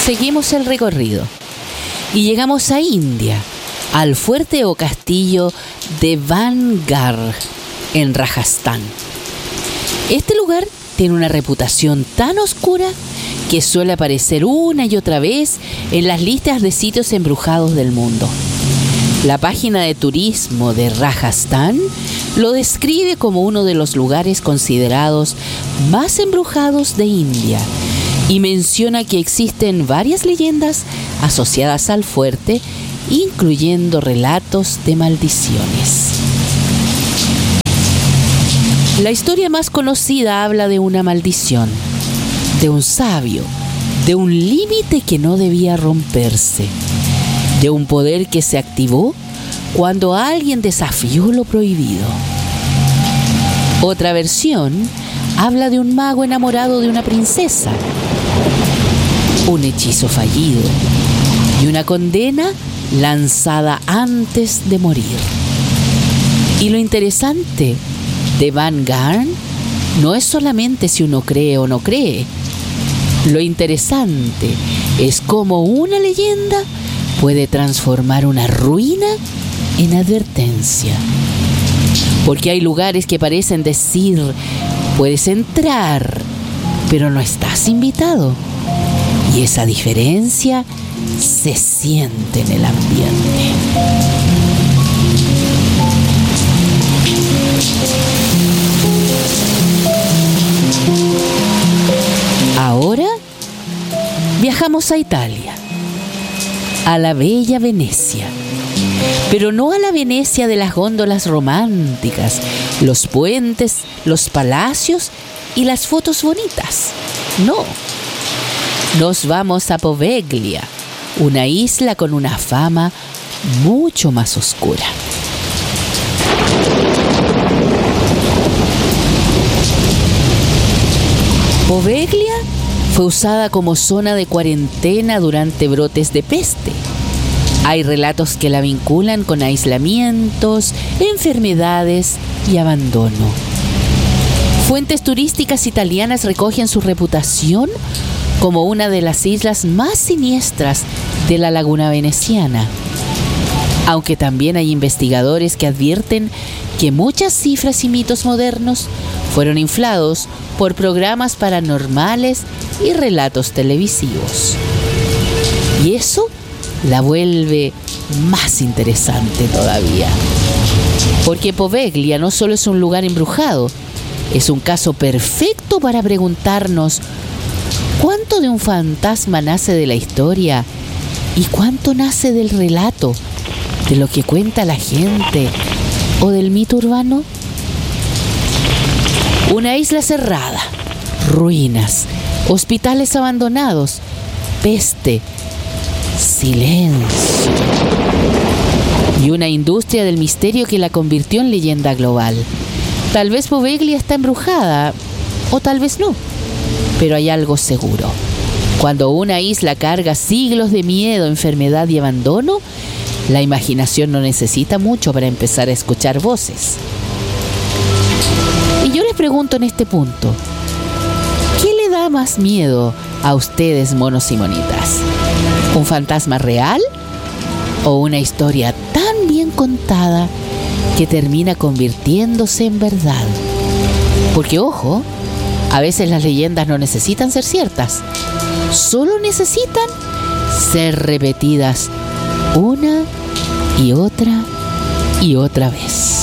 Seguimos el recorrido y llegamos a India, al fuerte o castillo de Vangarh, en Rajasthan. Este lugar tiene una reputación tan oscura que suele aparecer una y otra vez en las listas de sitios embrujados del mundo. La página de turismo de Rajasthan lo describe como uno de los lugares considerados más embrujados de India y menciona que existen varias leyendas asociadas al fuerte, incluyendo relatos de maldiciones. La historia más conocida habla de una maldición, de un sabio, de un límite que no debía romperse, de un poder que se activó cuando alguien desafió lo prohibido. Otra versión habla de un mago enamorado de una princesa, un hechizo fallido y una condena lanzada antes de morir. Y lo interesante de Vangarh no es solamente si uno cree o no cree. Lo interesante es cómo una leyenda puede transformar una ruina en advertencia. Porque hay lugares que parecen decir, puedes entrar, pero no estás invitado. Y esa diferencia se siente en el ambiente. Ahora viajamos a Italia, a la bella Venecia, pero no a la Venecia de las góndolas románticas, los puentes, los palacios y las fotos bonitas. No, nos vamos a Poveglia, una isla con una fama mucho más oscura. Poveglia fue usada como zona de cuarentena durante brotes de peste. Hay relatos que la vinculan con aislamientos, enfermedades y abandono. Fuentes turísticas italianas recogen su reputación como una de las islas más siniestras de la laguna veneciana. Aunque también hay investigadores que advierten que muchas cifras y mitos modernos fueron inflados por programas paranormales y relatos televisivos. Y eso la vuelve más interesante todavía. Porque Poveglia no solo es un lugar embrujado, es un caso perfecto para preguntarnos ¿cuánto de un fantasma nace de la historia y cuánto nace del relato, de lo que cuenta la gente o del mito urbano? Una isla cerrada, ruinas, hospitales abandonados, peste, silencio y una industria del misterio que la convirtió en leyenda global. Tal vez Poveglia está embrujada o tal vez no, pero hay algo seguro. Cuando una isla carga siglos de miedo, enfermedad y abandono, la imaginación no necesita mucho para empezar a escuchar voces. Y yo les pregunto en este punto, ¿qué le da más miedo a ustedes, monos y monitas? ¿Un fantasma real o una historia tan bien contada que termina convirtiéndose en verdad? Porque, ojo, a veces las leyendas no necesitan ser ciertas, solo necesitan ser repetidas una y otra vez.